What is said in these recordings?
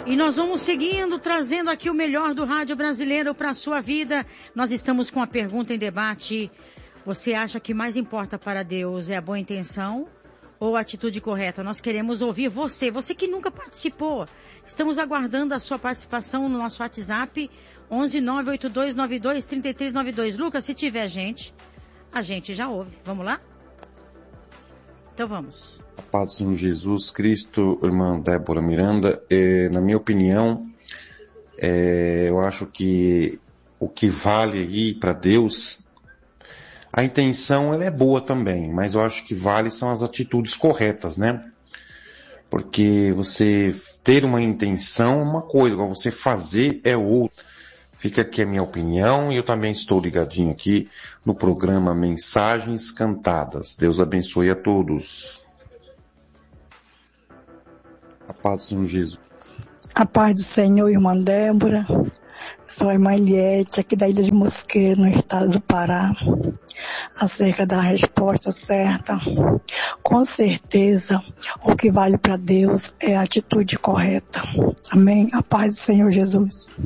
E nós vamos seguindo, trazendo aqui o melhor do rádio brasileiro para a sua vida. Nós estamos com a pergunta em debate. Você acha que mais importa para Deus é a boa intenção ou a atitude correta? Nós queremos ouvir você que nunca participou. Estamos aguardando a sua participação no nosso WhatsApp, 11982923392. Lucas, se tiver gente, a gente já ouve. Vamos lá? Então vamos. A paz do Senhor Jesus Cristo, irmã Débora Miranda, na minha opinião, eu acho que o que vale aí para Deus, a intenção ela é boa também, mas eu acho que vale são as atitudes corretas, né? Porque você ter uma intenção é uma coisa, agora você fazer é outra. Fica aqui a minha opinião e eu também estou ligadinho aqui no programa Mensagens Cantadas. Deus abençoe a todos. A paz do Senhor Jesus. A paz do Senhor, irmã Débora. Sou a irmã Eliette, aqui da Ilha de Mosqueiro, no estado do Pará. Acerca da resposta certa. Com certeza, o que vale para Deus é a atitude correta. Amém? A paz do Senhor Jesus.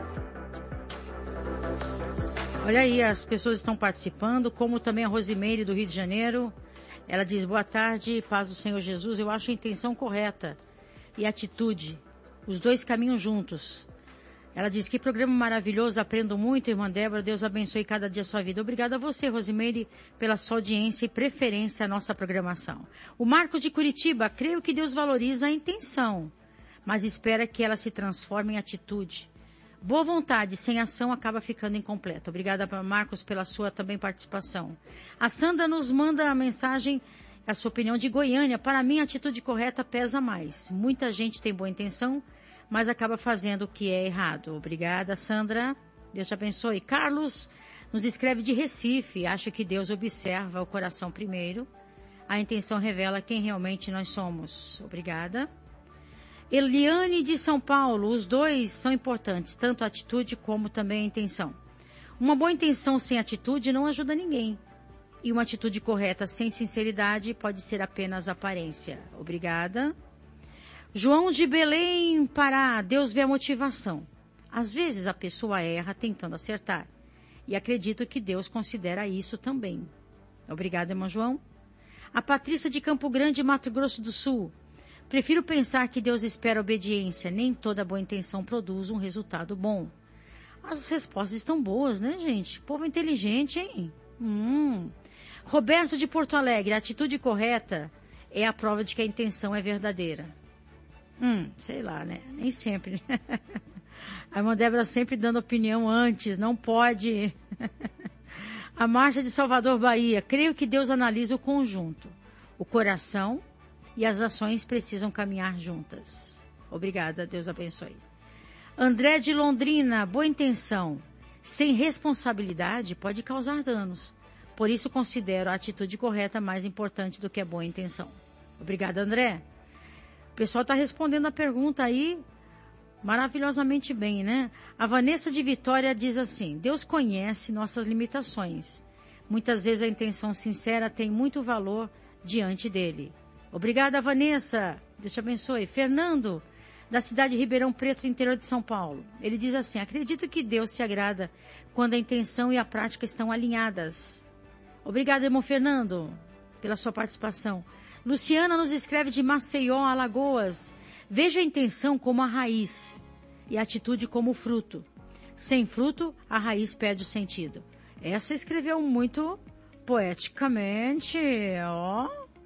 Olha aí, as pessoas estão participando, como também a Rosimeire do Rio de Janeiro. Ela diz, boa tarde, paz do Senhor Jesus. Eu acho a intenção correta e a atitude, os dois caminham juntos. Ela diz, que programa maravilhoso, aprendo muito, irmã Débora, Deus abençoe cada dia a sua vida. Obrigada a você, Rosimeire, pela sua audiência e preferência à nossa programação. O Marcos de Curitiba, creio que Deus valoriza a intenção, mas espera que ela se transforme em atitude. Boa vontade sem ação acaba ficando incompleta. Obrigada, Marcos, pela sua também participação. A Sandra nos manda a mensagem, a sua opinião de Goiânia. Para mim, a atitude correta pesa mais. Muita gente tem boa intenção, mas acaba fazendo o que é errado. Obrigada, Sandra. Deus te abençoe. Carlos nos escreve de Recife. Acho que Deus observa o coração primeiro. A intenção revela quem realmente nós somos. Obrigada. Eliane de São Paulo, os dois são importantes, tanto a atitude como também a intenção. Uma boa intenção sem atitude não ajuda ninguém. E uma atitude correta sem sinceridade pode ser apenas aparência. Obrigada. João de Belém, Pará, Deus vê a motivação. Às vezes a pessoa erra tentando acertar. E acredito que Deus considera isso também. Obrigada, irmão João. A Patrícia de Campo Grande, Mato Grosso do Sul. Prefiro pensar que Deus espera obediência. Nem toda boa intenção produz um resultado bom. As respostas estão boas, né, gente? Povo inteligente, hein? Roberto de Porto Alegre. A atitude correta é a prova de que a intenção é verdadeira. Sei lá, né? Nem sempre. A irmã Débora sempre dando opinião antes. Não pode. A Márcia de Salvador, Bahia. Creio que Deus analisa o conjunto. O coração e as ações precisam caminhar juntas. Obrigada, Deus abençoe. André de Londrina, boa intenção, sem responsabilidade pode causar danos. Por isso considero a atitude correta mais importante do que a boa intenção. Obrigada, André. O pessoal está respondendo a pergunta aí maravilhosamente bem, né? A Vanessa de Vitória diz assim, Deus conhece nossas limitações. Muitas vezes a intenção sincera tem muito valor diante dele. Obrigada, Vanessa. Deus te abençoe. Fernando, da cidade de Ribeirão Preto, interior de São Paulo. Ele diz assim, acredito que Deus se agrada quando a intenção e a prática estão alinhadas. Obrigada, irmão Fernando, pela sua participação. Luciana nos escreve de Maceió, Alagoas. Veja a intenção como a raiz e a atitude como o fruto. Sem fruto, a raiz perde o sentido. Essa escreveu muito poeticamente, ó.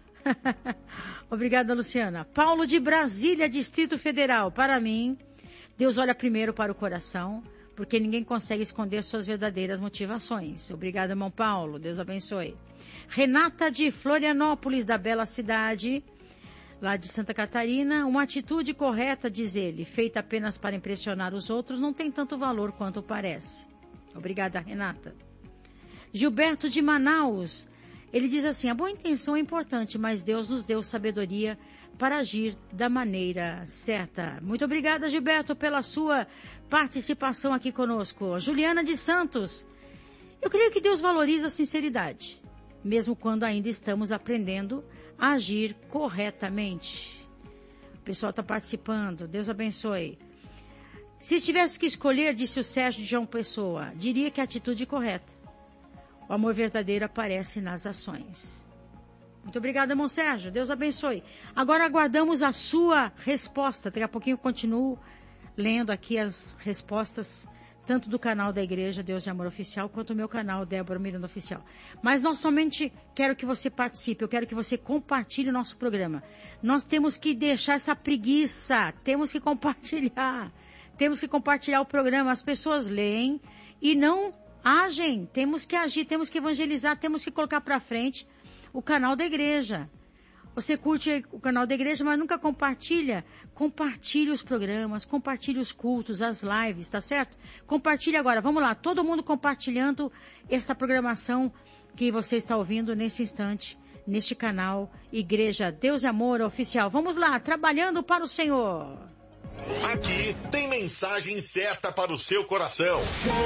Obrigada, Luciana. Paulo de Brasília, Distrito Federal. Para mim, Deus olha primeiro para o coração, porque ninguém consegue esconder suas verdadeiras motivações. Obrigada, irmão Paulo. Deus abençoe. Renata de Florianópolis, da bela cidade, lá de Santa Catarina. Uma atitude correta, diz ele, feita apenas para impressionar os outros, não tem tanto valor quanto parece. Obrigada, Renata. Gilberto de Manaus. Ele diz assim, a boa intenção é importante, mas Deus nos deu sabedoria para agir da maneira certa. Muito obrigada, Gilberto, pela sua participação aqui conosco. Juliana de Santos, eu creio que Deus valoriza a sinceridade, mesmo quando ainda estamos aprendendo a agir corretamente. O pessoal está participando. Deus abençoe. Se tivesse que escolher, disse o Sérgio de João Pessoa, diria que a atitude correta. O amor verdadeiro aparece nas ações. Muito obrigada, irmão Sérgio. Deus abençoe. Agora aguardamos a sua resposta. Daqui a pouquinho eu continuo lendo aqui as respostas, tanto do canal da Igreja Deus de Amor Oficial, quanto do meu canal Débora Miranda Oficial. Mas não somente quero que você participe, eu quero que você compartilhe o nosso programa. Nós temos que deixar essa preguiça, temos que compartilhar. Temos que compartilhar o programa. As pessoas leem e não agem. Temos que agir, temos que evangelizar, temos que colocar para frente o canal da igreja. Você curte o canal da igreja, mas nunca compartilha. Compartilhe os programas, compartilhe os cultos, as lives, tá certo? Compartilhe agora. Vamos lá, todo mundo compartilhando esta programação que você está ouvindo nesse instante, neste canal Igreja Deus e Amor Oficial. Vamos lá, trabalhando para o Senhor. Aqui tem mensagem certa para o seu coração.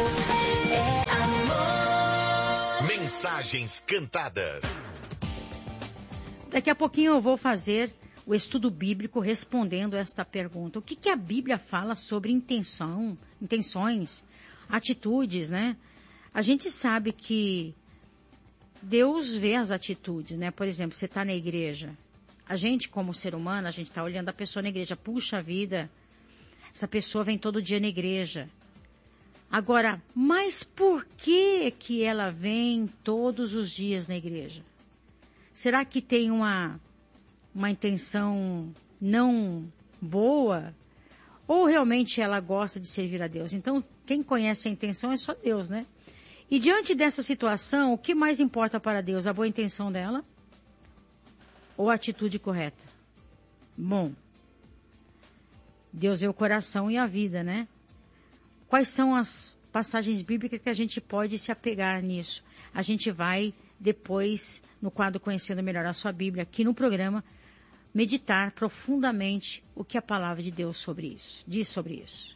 Mensagens cantadas. Daqui a pouquinho eu vou fazer o estudo bíblico respondendo esta pergunta. O que a Bíblia fala sobre intenções, atitudes, né? A gente sabe que Deus vê as atitudes, né? Por exemplo, você está na igreja. A gente, como ser humano, a gente está olhando a pessoa na igreja. Puxa vida, essa pessoa vem todo dia na igreja. Agora, mas por que ela vem todos os dias na igreja? Será que tem uma intenção não boa? Ou realmente ela gosta de servir a Deus? Então, quem conhece a intenção é só Deus, né? E diante dessa situação, o que mais importa para Deus? A boa intenção dela? Ou a atitude correta? Bom, Deus vê o coração e a vida, né? Quais são as passagens bíblicas que a gente pode se apegar nisso? A gente vai depois, no quadro Conhecendo Melhor a Sua Bíblia, aqui no programa, meditar profundamente o que a palavra de Deus diz sobre isso.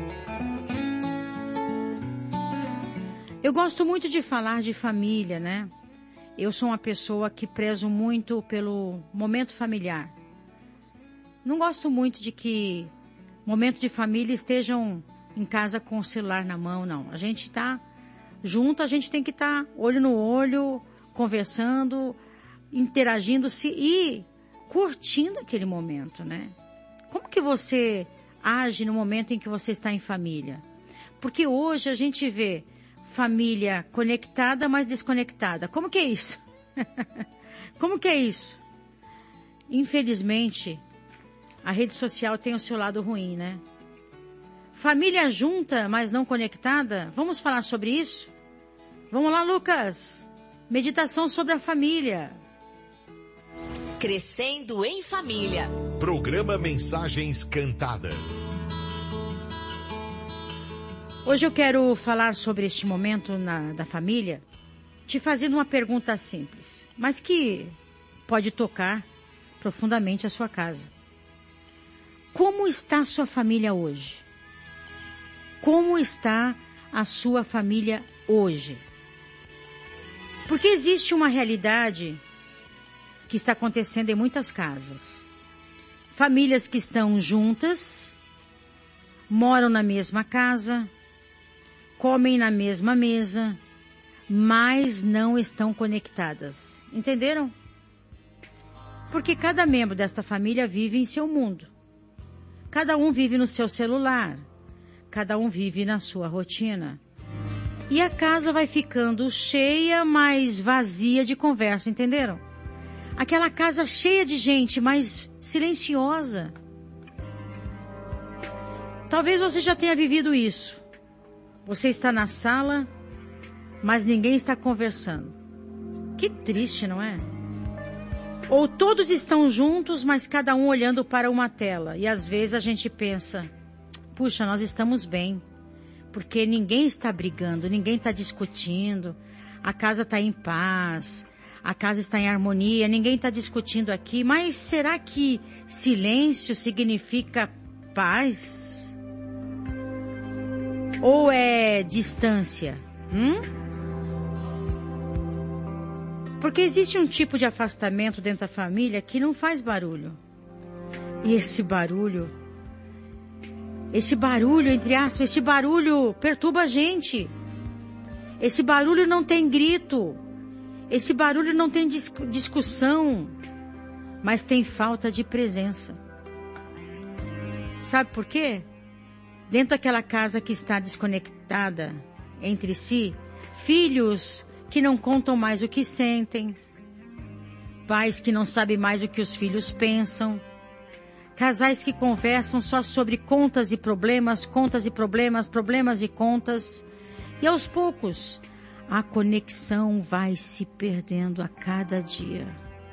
Eu gosto muito de falar de família, né? Eu sou uma pessoa que prezo muito pelo momento familiar. Não gosto muito de que momentos de família estejam em casa com o celular na mão, não. A gente está junto, a gente tem que estar olho no olho, conversando, interagindo-se e curtindo aquele momento, né? Como que você age no momento em que você está em família? Porque hoje a gente vê família conectada, mas desconectada. Como que é isso? Como que é isso? Infelizmente, a rede social tem o seu lado ruim, né? Família junta, mas não conectada? Vamos falar sobre isso? Vamos lá, Lucas. Meditação sobre a família. Crescendo em Família. Programa Mensagens Cantadas. Hoje eu quero falar sobre este momento da família, te fazendo uma pergunta simples, mas que pode tocar profundamente a sua casa. Como está a sua família hoje? Como está a sua família hoje? Porque existe uma realidade que está acontecendo em muitas casas. Famílias que estão juntas, moram na mesma casa, comem na mesma mesa, mas não estão conectadas. Entenderam? Porque cada membro desta família vive em seu mundo. Cada um vive no seu celular. Cada um vive na sua rotina. E a casa vai ficando cheia, mas vazia de conversa, entenderam? Aquela casa cheia de gente, mas silenciosa. Talvez você já tenha vivido isso. Você está na sala, mas ninguém está conversando. Que triste, não é? Ou todos estão juntos, mas cada um olhando para uma tela. E às vezes a gente pensa, puxa, nós estamos bem. Porque ninguém está brigando, ninguém está discutindo. A casa está em paz, a casa está em harmonia, ninguém está discutindo aqui. Mas será que silêncio significa paz? Ou é distância? Porque existe um tipo de afastamento dentro da família que não faz barulho. E esse barulho, entre aspas, esse barulho perturba a gente. Esse barulho não tem grito. Esse barulho não tem discussão. Mas tem falta de presença. Sabe por quê? Dentro daquela casa que está desconectada entre si, filhos que não contam mais o que sentem, pais que não sabem mais o que os filhos pensam, casais que conversam só sobre contas e problemas, problemas e contas, e aos poucos a conexão vai se perdendo a cada dia.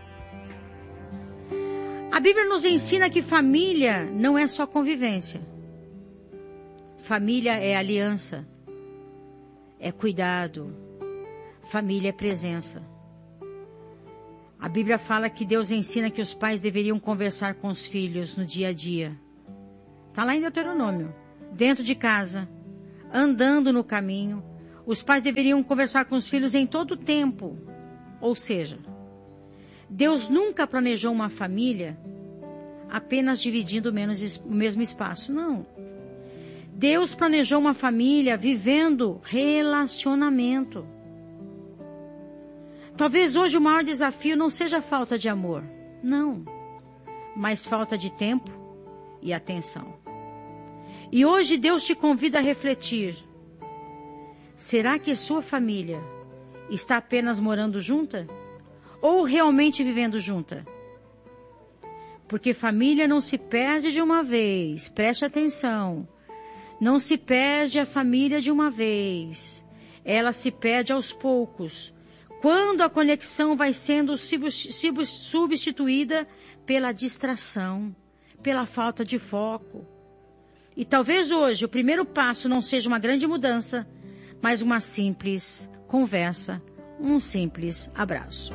A Bíblia nos ensina que família não é só convivência. Família é aliança, é cuidado, família é presença. A Bíblia fala que Deus ensina que os pais deveriam conversar com os filhos no dia a dia. Está lá em Deuteronômio. Dentro de casa, andando no caminho, os pais deveriam conversar com os filhos em todo o tempo. Ou seja, Deus nunca planejou uma família apenas dividindo o mesmo espaço. Não. Deus planejou uma família vivendo relacionamento. Talvez hoje o maior desafio não seja a falta de amor. Não. Mas falta de tempo e atenção. E hoje Deus te convida a refletir. Será que sua família está apenas morando junta? Ou realmente vivendo junta? Porque família não se perde de uma vez. Preste atenção. Não se perde a família de uma vez. Ela se perde aos poucos. Quando a conexão vai sendo substituída pela distração, pela falta de foco. E talvez hoje o primeiro passo não seja uma grande mudança, mas uma simples conversa, um simples abraço.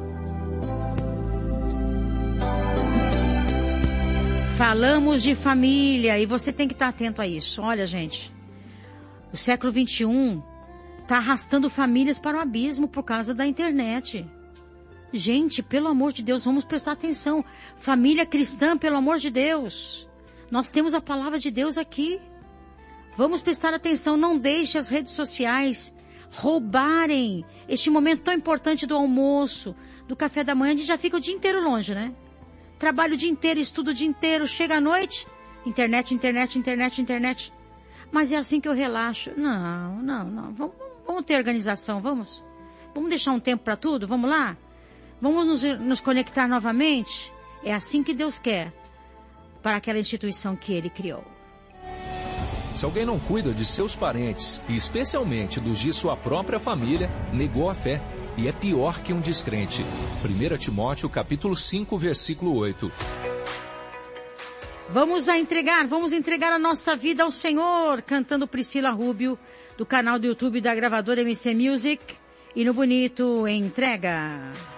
Falamos de família e você tem que estar atento a isso. Olha, gente, o século 21 está arrastando famílias para o abismo por causa da internet. Gente, pelo amor de Deus, vamos prestar atenção. Família cristã, pelo amor de Deus. Nós temos a palavra de Deus aqui. Vamos prestar atenção. Não deixe as redes sociais roubarem este momento tão importante do almoço, do café da manhã. A gente já fica o dia inteiro longe, né? Trabalho o dia inteiro, estudo o dia inteiro. Chega à noite, internet. Mas é assim que eu relaxo. Não. Vamos ter organização, vamos? Vamos deixar um tempo para tudo? Vamos lá? Vamos nos conectar novamente? É assim que Deus quer para aquela instituição que Ele criou. Se alguém não cuida de seus parentes, e especialmente dos de sua própria família, negou a fé e é pior que um descrente. 1 Timóteo capítulo 5, versículo 8. Vamos entregar a nossa vida ao Senhor, cantando Priscila Rubio, do canal do YouTube da gravadora MC Music, e no bonito, entrega.